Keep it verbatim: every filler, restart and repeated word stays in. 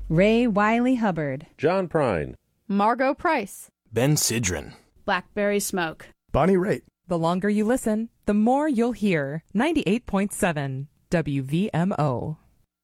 Ray Wiley Hubbard, John Prine, Margot Price, Ben Sidran, Blackberry Smoke, Bonnie Raitt. The longer you listen, the more you'll hear. ninety-eight point seven W V M O.